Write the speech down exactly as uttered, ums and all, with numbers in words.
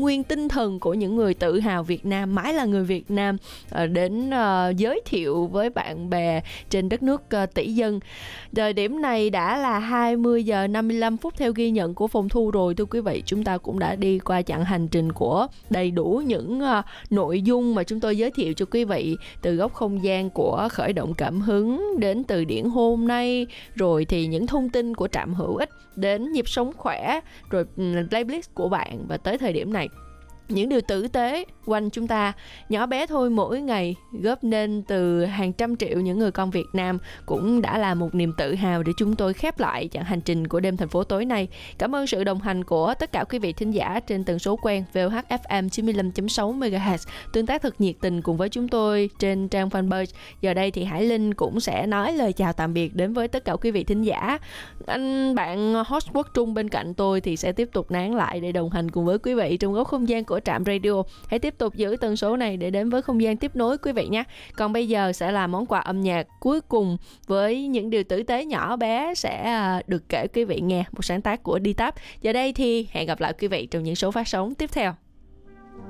nguyên tinh thần của những người tự hào Việt Nam, mãi là người Việt Nam, đến giới thiệu với bạn bè trên đất nước tỷ dân. Thời điểm này đã là hai mươi giờ năm mươi lăm phút theo ghi nhận của phòng thu rồi. Thưa quý vị, chúng ta cũng đã đi qua chặng hành trình của đầy đủ những uh, nội dung mà chúng tôi giới thiệu cho quý vị, từ góc không gian của khởi động cảm hứng đến từ điển hôm nay, rồi thì những thông tin của trạm hữu ích đến nhịp sống khỏe, rồi playlist của bạn. Và tới thời điểm này, những điều tử tế quanh chúng ta nhỏ bé thôi, mỗi ngày góp nên từ hàng trăm triệu những người con Việt Nam cũng đã là một niềm tự hào để chúng tôi khép lại chặng hành trình của đêm thành phố tối nay. Cảm ơn sự đồng hành của tất cả quý vị thính giả trên tần số quen vê o hát ép em chín mươi lăm chấm sáu mê ga héc, tương tác thật nhiệt tình cùng với chúng tôi trên trang fanpage. Giờ đây thì Hải Linh cũng sẽ nói lời chào tạm biệt đến với tất cả quý vị thính giả. Anh bạn host Quốc Trung bên cạnh tôi thì sẽ tiếp tục nán lại để đồng hành cùng với quý vị trong góc không gian của Trạm Radio. Hãy tiếp tục giữ tần số này để đến với không gian tiếp nối quý vị nhé. Còn bây giờ sẽ là món quà âm nhạc cuối cùng với những điều tử tế nhỏ bé sẽ được kể quý vị nghe, một sáng tác của Đi Táp. Giờ đây thì hẹn gặp lại quý vị trong những số phát sóng tiếp theo.